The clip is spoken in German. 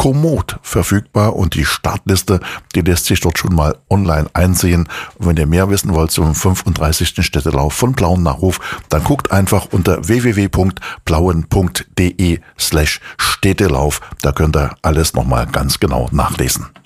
kommod verfügbar und die Startliste, die lässt sich dort schon mal online einsehen. Und wenn ihr mehr wissen wollt zum 35. Städtelauf von Plauen nach Hof, dann guckt einfach unter www.plauen.de/Städtelauf. Da könnt ihr alles nochmal ganz genau nachlesen.